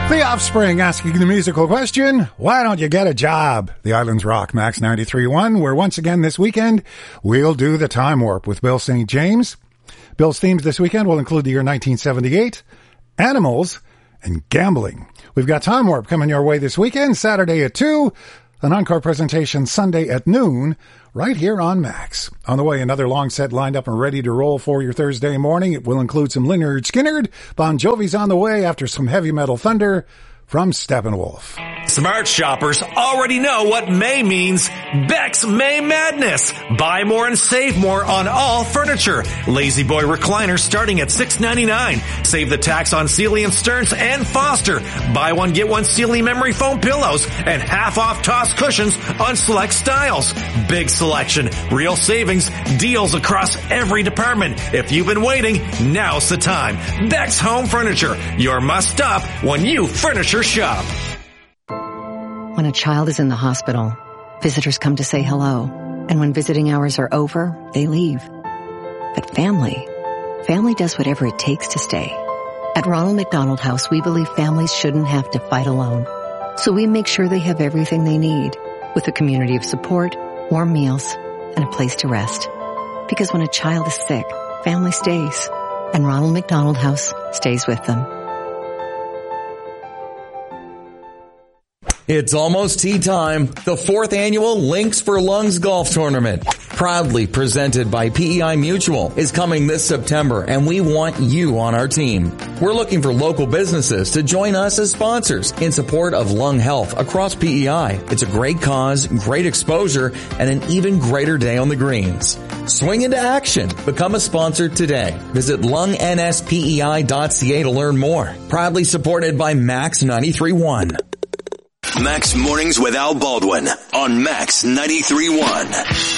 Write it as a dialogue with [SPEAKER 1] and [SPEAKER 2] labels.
[SPEAKER 1] The Offspring asking the musical question, why don't you get a job? The Islands Rock, Max 93.1, where once again this weekend, we'll do the Time Warp with Bill St. James. Bill's themes this weekend will include the year 1978, animals, and gambling. We've got Time Warp coming your way this weekend, Saturday at 2, an encore presentation Sunday at noon, right here on Max. On the way, another long set lined up and ready to roll for your Thursday morning. It will include some Lynyrd Skynyrd. Bon Jovi's on the way after some heavy metal thunder from Steppenwolf.
[SPEAKER 2] Smart shoppers already know what May means. Beck's May Madness. Buy more and save more on all furniture. Lazy Boy recliners starting at $6.99. Save the tax on Sealy and Stearns and Foster. Buy one, get one Sealy memory foam pillows and half off toss cushions on select styles. Big selection, real savings, deals across every department. If you've been waiting, now's the time. Beck's Home Furniture, your must stop when you furniture shop.
[SPEAKER 3] When a child is in the hospital, visitors come to say hello. And when visiting hours are over, they leave. But family does whatever it takes to stay. At Ronald McDonald House, we believe families shouldn't have to fight alone. So we make sure they have everything they need, with a community of support, warm meals, and a place to rest. Because when a child is sick, family stays. And Ronald McDonald House stays with them.
[SPEAKER 4] It's almost tea time. The 4th annual Links for Lungs Golf Tournament, proudly presented by PEI Mutual, is coming this September, and we want you on our team. We're looking for local businesses to join us as sponsors in support of lung health across PEI. It's a great cause, great exposure, and an even greater day on the greens. Swing into action. Become a sponsor today. Visit lungNSPEI.ca to learn more. Proudly supported by Max 93.1.
[SPEAKER 5] Max Mornings with Al Baldwin on Max 93.1.